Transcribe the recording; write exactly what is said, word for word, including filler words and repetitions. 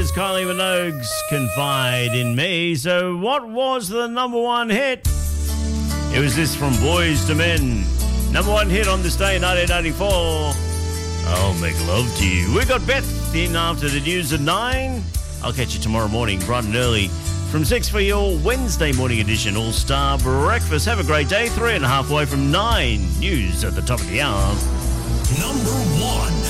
Kylie Minogue's Confide in Me. So what was the number one hit? It was this from Boys to Men. Number one hit on this day in nineteen ninety-four. I'll make love to you. We got Beth in after the news at nine. I'll catch you tomorrow morning bright and early from six for your Wednesday morning edition All-Star Breakfast. Have a great day. Three and a half away from nine. News at the top of the hour. Number one.